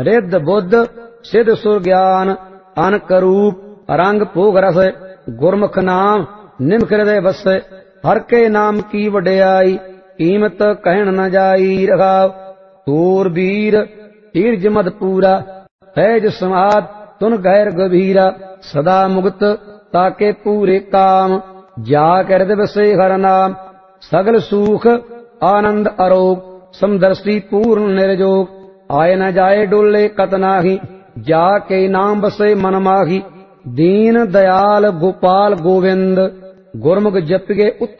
रिद्ध बुद्ध सिद्ध सुर ज्ञान अनक रूप रंग भोग रस गुरमुख नाम निमख हृदय बस हर के नाम की वड्याई कीमत कहन न जाई रखाव सूर वीर तीर्ज मद पूरा सहज समाध तुन गैर गभीरा सदा मुक्त ताके पूरे काम जाके हृदय बसे हर नाम सगल सुख आनंद आरोग समदर्शी पूर्ण निर्जोग आय न जाए डोले कत नाही जाके नाम बसे मन माही दीन दयाल गोपाल गोविंद गुरमुख जपिगे